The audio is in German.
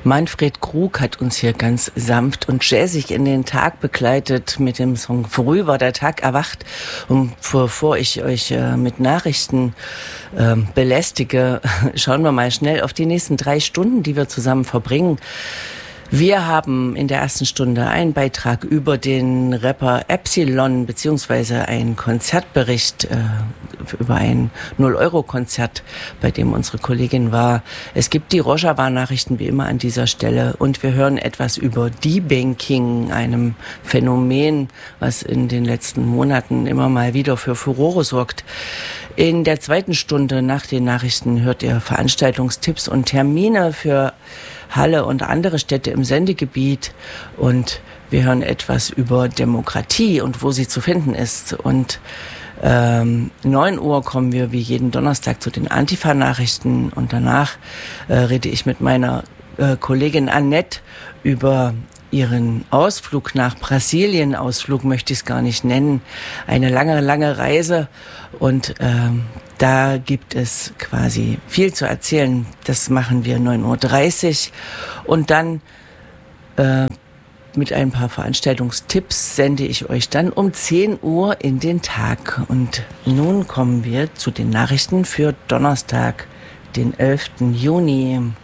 Manfred Krug hat uns hier ganz sanft und jazzig in den Tag begleitet mit dem Song Früh war der Tag erwacht. Und bevor ich euch mit Nachrichten belästige, schauen wir mal schnell auf die nächsten 3 Stunden, die wir zusammen verbringen. Wir haben in der ersten Stunde einen Beitrag über den Rapper Epsilon beziehungsweise einen Konzertbericht über ein 0-Euro-Konzert, bei dem unsere Kollegin war. Es gibt die Rojava-Nachrichten wie immer an dieser Stelle und wir hören etwas über Debanking, einem Phänomen, was in den letzten Monaten immer mal wieder für Furore sorgt. In der zweiten Stunde nach den Nachrichten hört ihr Veranstaltungstipps und Termine für Halle und andere Städte im Sendegebiet und wir hören etwas über Demokratie und wo sie zu finden ist. Und 9 Uhr kommen wir wie jeden Donnerstag zu den Antifa-Nachrichten und danach rede ich mit meiner Kollegin Annette über ihren Ausflug nach Brasilien. Ausflug möchte ich es gar nicht nennen. Eine lange, lange Reise und da gibt es quasi viel zu erzählen. Das machen wir 9.30 Uhr und dann mit ein paar Veranstaltungstipps sende ich euch dann um 10 Uhr in den Tag. Und nun kommen wir zu den Nachrichten für Donnerstag, den 11. Juni.